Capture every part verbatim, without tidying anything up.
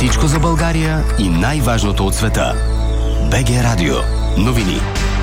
Всичко за България и най-важното от света. БГ Радио. Новини.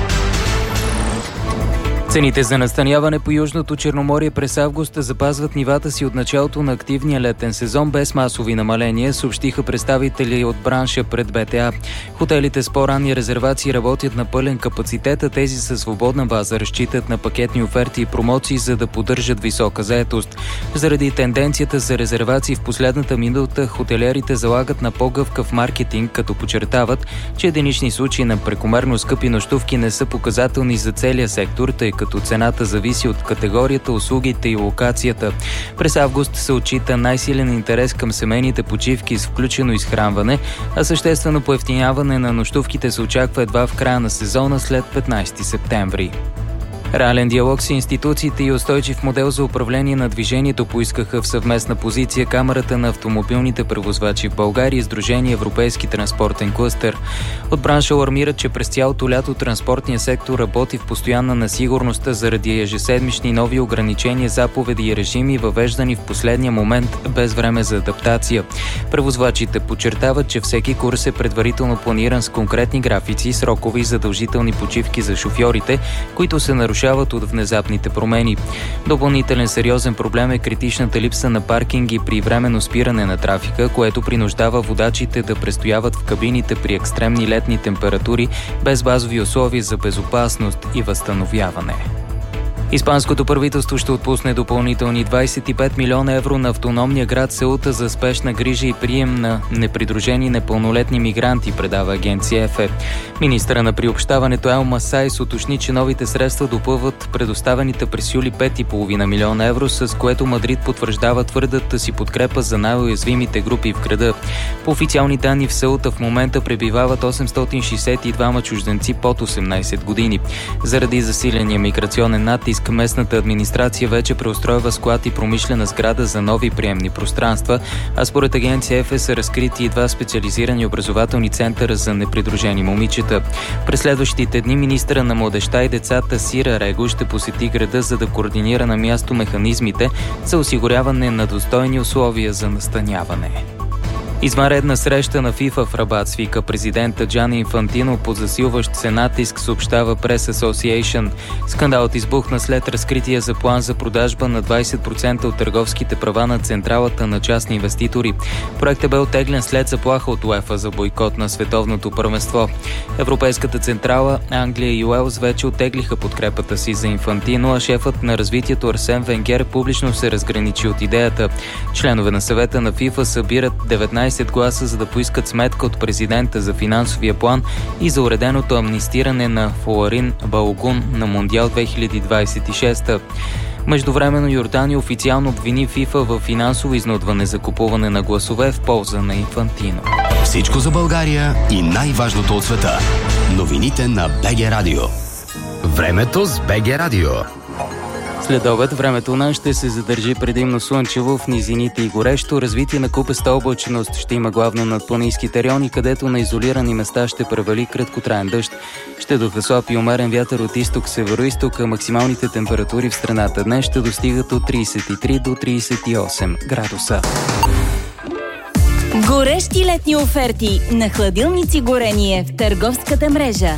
Цените за настаняване по Южното Черноморие през август запазват нивата си от началото на активния летен сезон без масови намаления, съобщиха представители от бранша пред БТА. Хотелите с по-ранни резервации работят на пълен капацитет, а тези със свободна база разчитат на пакетни оферти и промоции, за да поддържат висока заетост. Заради тенденцията за резервации в последната минута, хотелиерите залагат на по-гъвкав маркетинг, като подчертават, че единични случаи на прекомерно скъпи нощувки не са показателни за целия сектор, тъй като цената зависи от категорията, услугите и локацията. През август се отчита най-силен интерес към семейните почивки с включено изхранване, а съществено поевтиняване на нощувките се очаква едва в края на сезона след петнайсети септември. Реален диалог с институциите и устойчив модел за управление на движението поискаха в съвместна позиция Камарата на автомобилните превозвачи в България и Сдружение Европейски транспортен клъстер. От бранша алармират, че през цялото лято транспортният сектор работи в постоянна несигурност заради ежеседмични нови ограничения, заповеди и режими, въвеждани в последния момент без време за адаптация. Превозвачите подчертават, че всеки курс е предварително планиран с конкретни графици, срокове и задължителни почивки за шофьорите, които се нарушават от внезапните промени. Допълнителен сериозен проблем е критичната липса на паркинги при временно спиране на трафика, което принуждава водачите да престояват в кабините при екстремни летни температури без базови условия за безопасност и възстановяване. Испанското правителство ще отпусне допълнителни двайсет и пет милиона евро на автономния град Сеута за спешна грижа и прием на непридружени непълнолетни мигранти, предава агенция ЕФЕ. Министъра на приобщаването Елма Сайс уточни, че новите средства допълват предоставените през юли пет и половина милиона евро, с което Мадрид потвърждава твърдата си подкрепа за най-уязвимите групи в града. По официални данни в Сеута в момента пребивават осемстотин шейсет и двама чужденци под осемнайсет години. Заради засиления миграционен натиск, местната администрация вече преустройва склад и промишлена сграда за нови приемни пространства, а според агенция ЕФЕ са разкрити и два специализирани образователни центъра за непридружени момичета. През следващите дни министъра на младежта и децата Сира Рего ще посети града, за да координира на място механизмите за осигуряване на достойни условия за настаняване. Извънредна среща на ФИФА в Рабат свика президента Джани Инфантино под засилващ се натиск, съобщава Press Association. Скандалът избухна след разкритие за план за продажба на двайсет процента от търговските права на централата на частни инвеститори. Проектът бе оттеглен след заплаха от УЕФА за бойкот на световното първенство. Европейската централа, Англия и Уелс вече оттеглиха подкрепата си за Инфантино, а шефът на развитието Арсен Венгер публично се разграничи от идеята. Членове на съвета на ФИФА събират деветнайсет гласа, за да поискат сметка от президента за финансовия план и за уреденото амнистиране на Фоларин Балогун на Мондиал две хиляди двайсет и шеста. Междувременно Йордания официално обвини ФИФА в финансово изнудване за купуване на гласове в полза на Инфантино. Всичко за България и най-важното от света. Новините на БГ Радио. Времето с БГ Радио. След обед времето на ще се задържи предимно слънчево, в низините и горещо. Развитие на купеста облачност ще има главно над планинските райони, където на изолирани места ще превали краткотраен дъжд. Ще духа слаб и умерен вятър от изток-североизток, а максималните температури в страната днес ще достигат от трийсет и три до трийсет и осем градуса. Горещи летни оферти на хладилници горение в търговската мрежа.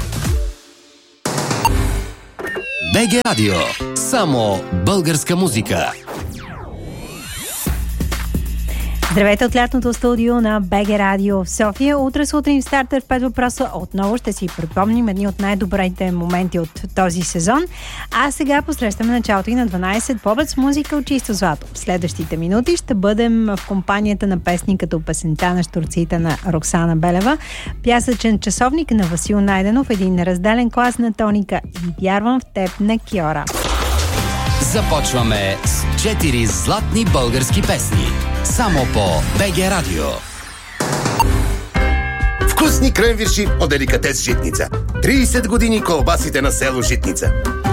БГ Радио. Само българска музика. Здравейте от лятното студио на БГ Радио в София. Утре сутрин в стартер в пет въпроса отново ще си припомним едни от най-добрите моменти от този сезон. А сега посрещаме началото и на дванайсет побед с музика от чисто злато. В следващите минути ще бъдем в компанията на песни като песента на щурците на Роксана Белева, пясъчен часовник на Васил Найденов, един неразделен клас на Тоника и Вярвам в теб на Кьора. Започваме с четири златни български песни. Само по БГ Радио. Вкусни кренвирши от деликатес Житница. трийсет години колбасите на село Житница.